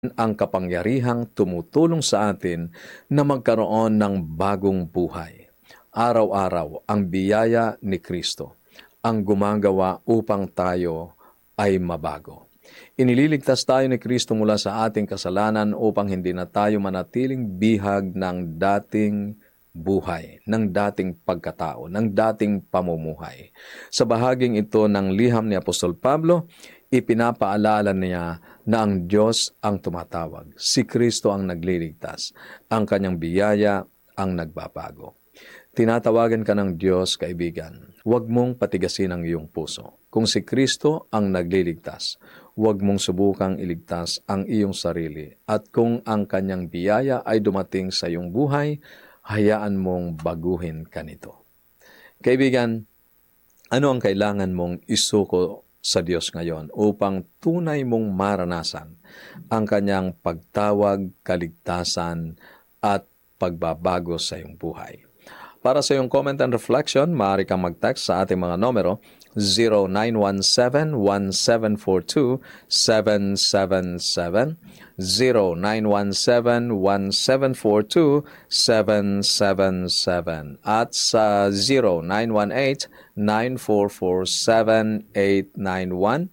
ang kapangyarihang tumutulong sa atin na magkaroon ng bagong buhay. Araw-araw ang biyaya ni Kristo ang gumagawa upang tayo ay mabago. Inililigtas tayo ni Kristo mula sa ating kasalanan upang hindi na tayo manatiling bihag ng dating buhay, ng dating pagkatao, ng dating pamumuhay. Sa bahaging ito ng liham ni Apostol Pablo, ipinapaalala niya na ang Diyos ang tumatawag. Si Kristo ang nagliligtas. Ang kanyang biyaya ang nagbabago. Tinatawagan ka ng Diyos, kaibigan. Huwag mong patigasin ang iyong puso. Kung si Kristo ang nagliligtas, huwag mong subukang iligtas ang iyong sarili. At kung ang kanyang biyaya ay dumating sa iyong buhay, hayaan mong baguhin ka nito. Kaibigan, ano ang kailangan mong isuko sa Diyos ngayon upang tunay mong maranasan ang kanyang pagtawag, kaligtasan at pagbabago sa iyong buhay? Para sa iyong comment and reflection, maaari kang mag-text sa ating mga numero 0917-1742-777, 0917-1742-777, at sa 0918-944-7891,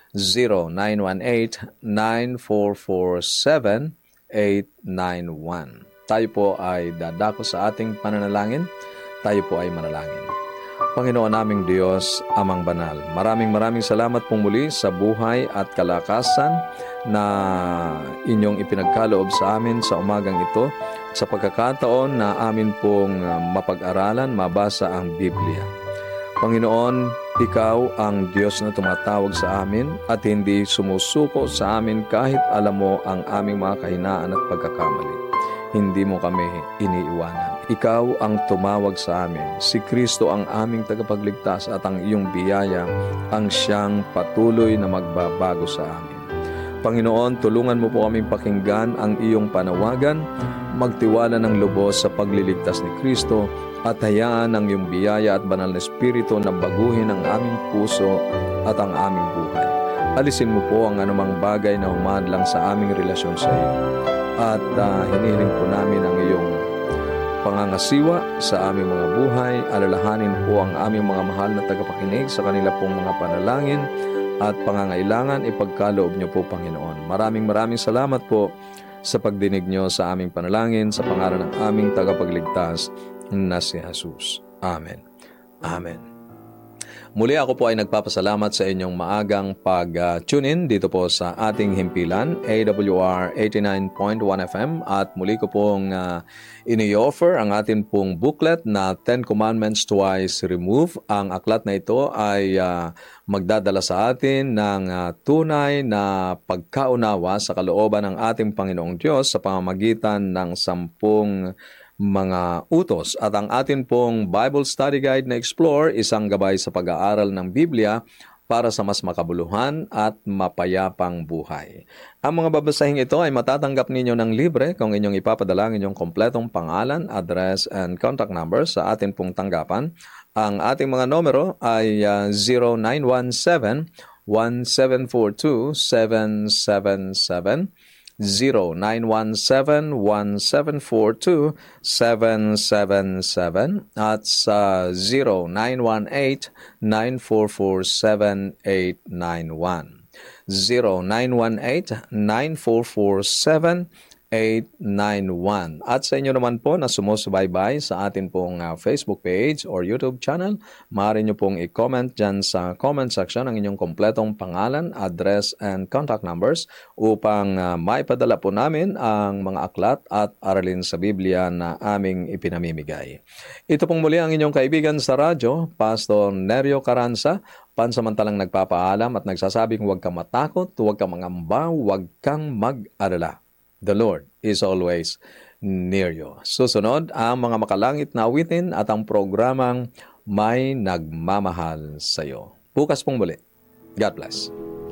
0918-944-7891. Tayo po ay dadako sa ating pananalangin. Tayo po ay manalangin. Panginoon naming Diyos, Amang Banal, maraming salamat pong muli sa buhay at kalakasan na inyong ipinagkaloob sa amin sa umagang ito, sa pagkakataon na amin pong mapag-aralan, mabasa ang Biblia. Panginoon, Ikaw ang Diyos na tumatawag sa amin at hindi sumusuko sa amin kahit alam mo ang aming mga kahinaan at pagkakamali. Hindi mo kami iniiwanan. Ikaw ang tumawag sa amin. Si Kristo ang aming tagapagligtas at ang iyong biyaya ang siyang patuloy na magbabago sa amin. Panginoon, tulungan mo po kaming pakinggan ang iyong panawagan, magtiwala ng lubos sa pagliligtas ni Kristo at hayaan ang iyong biyaya at banal na Espiritu na baguhin ang aming puso at ang aming buhay. Alisin mo po ang anumang bagay na humadlang sa aming relasyon sa iyo. At hinihiling po namin ang iyong pangangasiwa sa aming mga buhay. Alalahanin po ang aming mga mahal na tagapakinig sa kanila pong mga panalangin at pangangailangan. Ipagkaloob niyo po, Panginoon. Maraming salamat po sa pagdinig niyo sa aming panalangin sa pangalan ng aming tagapagligtas na si Jesus. Amen. Amen. Muli ako po ay nagpapasalamat sa inyong maagang pag-tune in dito po sa ating himpilan, AWR 89.1 FM, at muli ko pong ini-offer ang atin pong booklet na 10 Commandments Twice Remove. Ang aklat na ito ay magdadala sa atin ng tunay na pagkaunawa sa kalooban ng ating Panginoong Diyos sa pamamagitan ng 10 mga utos. At ang atin pong Bible Study Guide na Explore, isang gabay sa pag-aaral ng Biblia para sa mas makabuluhan at mapayapang buhay. Ang mga babasahing ito ay matatanggap ninyo ng libre kung inyong ipapadala ang inyong kompletong pangalan, address, and contact number sa atin pong tanggapan. Ang ating mga numero ay 0917-1742-777, 0917-1742-777 at sa 0918-944-7891. 0918-944-7891. At sa inyo naman po na sumusubaybay sa atin pong Facebook page or YouTube channel, maaari nyo pong i-comment dyan sa comment section ang inyong kompletong pangalan, address, and contact numbers upang maipadala po namin ang mga aklat at aralin sa Biblia na aming ipinamimigay. Ito pong muli ang inyong kaibigan sa radyo, Pastor Nerio Caranza, pansamantalang nagpapaalam at nagsasabing huwag kang matakot, huwag kang mangamba, huwag kang mag-alala. The Lord is always near you. Susunod ang mga makalangit na awitin at ang programang May Nagmamahal sa iyo. Bukas pong muli. God bless.